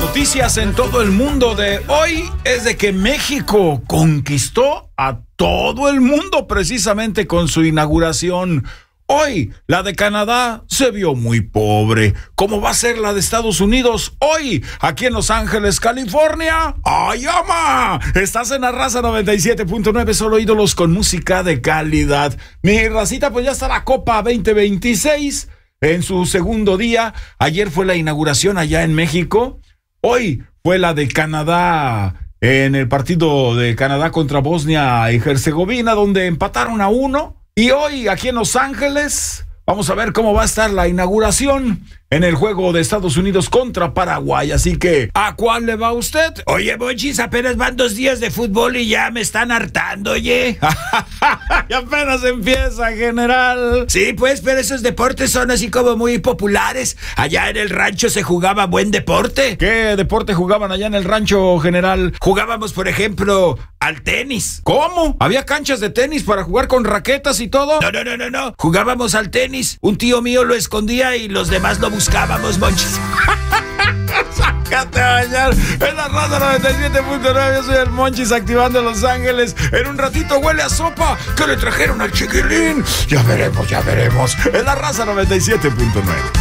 Noticias en todo el mundo de hoy es de que México conquistó a todo el mundo precisamente con su inauguración. Hoy, la de Canadá se vio muy pobre. ¿Cómo va a ser la de Estados Unidos hoy, aquí en Los Ángeles, California? ¡Ay, ama! Estás en la Raza 97.9, solo ídolos con música de calidad. Mi racita, pues ya está la Copa 2026 en su segundo día. Ayer fue la inauguración allá en México. Hoy fue la de Canadá en el partido de Canadá contra Bosnia y Herzegovina, donde empataron a 1. Y hoy, aquí en Los Ángeles, vamos a ver cómo va a estar la inauguración en el juego de Estados Unidos contra Paraguay. Así que, ¿a cuál le va usted? Oye, Monchis, apenas van 2 días de fútbol y ya me están hartando, oye. Y apenas empieza, general. Sí, pues, pero esos deportes son así como muy populares. Allá en el rancho se jugaba buen deporte. ¿Qué deporte jugaban allá en el rancho, general? Jugábamos, por ejemplo, al tenis. ¿Cómo? ¿Había canchas de tenis para jugar con raquetas y todo? No. Jugábamos al tenis. Un tío mío lo escondía y los demás lo buscábamos, Monchis. Sácate a bañar. En la Raza 97.9, yo soy el Monchis, activando Los Ángeles. En un ratito huele a sopa que le trajeron al chiquilín. Ya veremos. En la Raza 97.9.